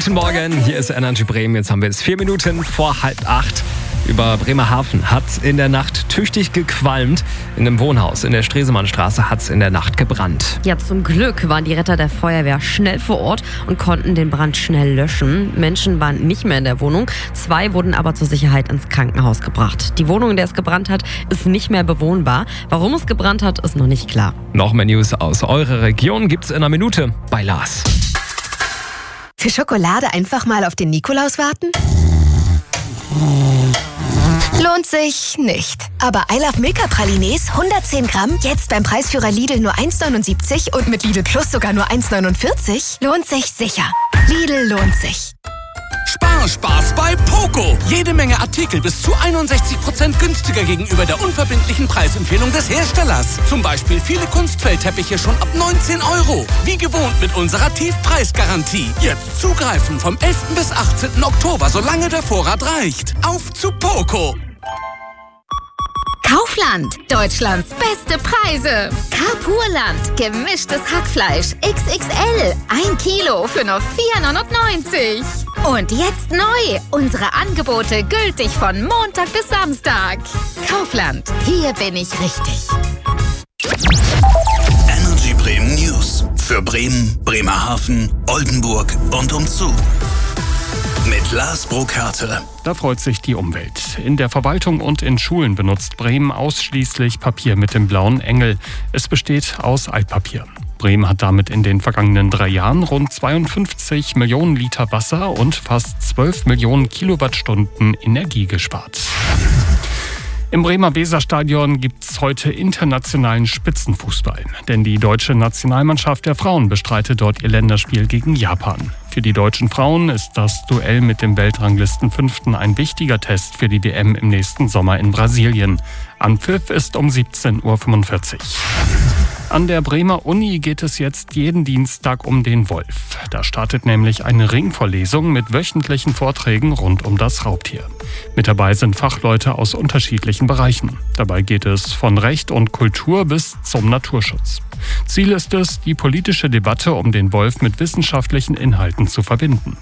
Guten Morgen, hier ist Energy Bremen. Jetzt haben wir es 4 Minuten vor 7:30. Über Bremerhaven hat es in der Nacht tüchtig gequalmt. In einem Wohnhaus in der Stresemannstraße hat es in der Nacht gebrannt. Ja, zum Glück waren die Retter der Feuerwehr schnell vor Ort und konnten den Brand schnell löschen. Menschen waren nicht mehr in der Wohnung. 2 wurden aber zur Sicherheit ins Krankenhaus gebracht. Die Wohnung, in der es gebrannt hat, ist nicht mehr bewohnbar. Warum es gebrannt hat, ist noch nicht klar. Noch mehr News aus eurer Region gibt's in einer Minute bei Lars. Für Schokolade einfach mal auf den Nikolaus warten? Lohnt sich nicht. Aber I Love Milka Pralines 110 Gramm, jetzt beim Preisführer Lidl nur 1,79 und mit Lidl Plus sogar nur 1,49, lohnt sich sicher. Lidl lohnt sich. Spaß bei Poco. Jede Menge Artikel bis zu 61% günstiger gegenüber der unverbindlichen Preisempfehlung des Herstellers. Zum Beispiel viele Kunstfeldteppiche schon ab 19 €. Wie gewohnt mit unserer Tiefpreisgarantie. Jetzt zugreifen vom 11. bis 18. Oktober, solange der Vorrat reicht. Auf zu Poco. Kaufland, Deutschlands beste Preise. Carpurland, gemischtes Hackfleisch XXL, 1 Kilo für nur 4,99 €. Und jetzt neu, unsere Angebote gültig von Montag bis Samstag. Kaufland, hier bin ich richtig. Energy Bremen News für Bremen, Bremerhaven, Oldenburg und umzu. Mit Lars Burkhardt. Da freut sich die Umwelt. In der Verwaltung und in Schulen benutzt Bremen ausschließlich Papier mit dem blauen Engel. Es besteht aus Altpapier. Bremen hat damit in den vergangenen 3 Jahren rund 52 Millionen Liter Wasser und fast 12 Millionen Kilowattstunden Energie gespart. Im Bremer Weserstadion gibt's heute internationalen Spitzenfußball. Denn die deutsche Nationalmannschaft der Frauen bestreitet dort ihr Länderspiel gegen Japan. Für die deutschen Frauen ist das Duell mit dem Weltranglistenfünften ein wichtiger Test für die WM im nächsten Sommer in Brasilien. Anpfiff ist um 17:45 Uhr. An der Bremer Uni geht es jetzt jeden Dienstag um den Wolf. Da startet nämlich eine Ringvorlesung mit wöchentlichen Vorträgen rund um das Raubtier. Mit dabei sind Fachleute aus unterschiedlichen Bereichen. Dabei geht es von Recht und Kultur bis zum Naturschutz. Ziel ist es, die politische Debatte um den Wolf mit wissenschaftlichen Inhalten zu verbinden.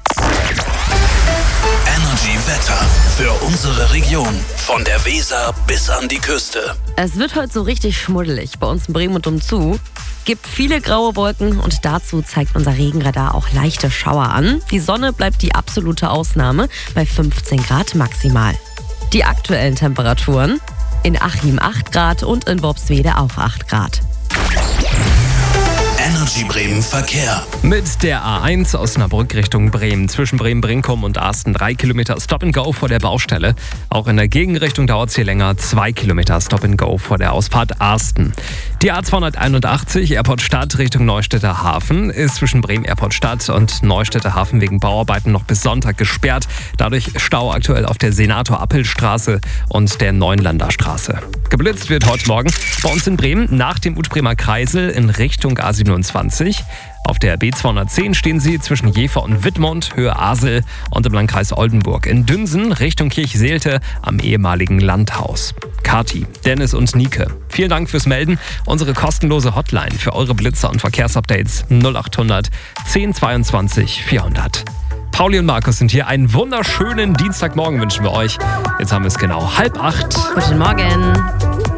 Wetter für unsere Region. Von der Weser bis an die Küste. Es wird heute so richtig schmuddelig bei uns in Bremen und umzu. Gibt viele graue Wolken und dazu zeigt unser Regenradar auch leichte Schauer an. Die Sonne bleibt die absolute Ausnahme bei 15 Grad maximal. Die aktuellen Temperaturen: in Achim 8 Grad und in Worpswede auch 8 Grad. Energy Bremen Verkehr. Mit der A1 Osnabrück Richtung Bremen. Zwischen Bremen-Brinkum und Arsten 3 Kilometer Stop-and-Go vor der Baustelle. Auch in der Gegenrichtung dauert es hier länger. 2 Kilometer Stop-and-Go vor der Ausfahrt Arsten. Die A281 Airport Stadt Richtung Neustädter Hafen ist zwischen Bremen Airport Stadt und Neustädter Hafen wegen Bauarbeiten noch bis Sonntag gesperrt. Dadurch Stau aktuell auf der Senator-Appel-Straße und der Neunlander Straße. Geblitzt wird heute Morgen bei uns in Bremen nach dem Utbremer Kreisel in Richtung A27. Auf der B210 stehen sie zwischen Jever und Wittmund, Höhe Asel und im Landkreis Oldenburg. In Dünsen Richtung Kirchseelte am ehemaligen Landhaus. Kati, Dennis und Nike, vielen Dank fürs Melden. Unsere kostenlose Hotline für eure Blitzer und Verkehrsupdates 0800 1022 400. Pauli und Markus sind hier. Einen wunderschönen Dienstagmorgen wünschen wir euch. Jetzt haben wir es genau 7:30. Guten Morgen.